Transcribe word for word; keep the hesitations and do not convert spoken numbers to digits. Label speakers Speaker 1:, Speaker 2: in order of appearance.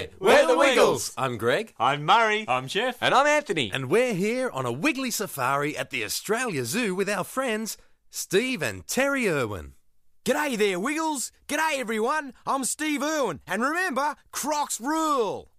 Speaker 1: G'day, we're the Wiggles.
Speaker 2: I'm Greg.
Speaker 3: I'm Murray.
Speaker 4: I'm Jeff.
Speaker 3: And I'm Anthony.
Speaker 2: And we're here on a Wiggly Safari at the Australia Zoo with our friends Steve and Terry Irwin.
Speaker 5: G'day there, Wiggles. G'day, everyone. I'm Steve Irwin. And remember, Crocs rule.